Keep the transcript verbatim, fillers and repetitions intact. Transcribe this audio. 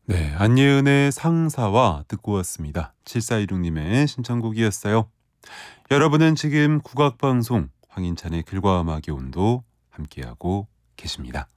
네, 안예은의 상사와 듣고 왔습니다. 칠사이육님의 신청곡이었어요. 여러분은 지금 국악방송 황인찬의 글과 음악의 온도 함께하고 계십니다.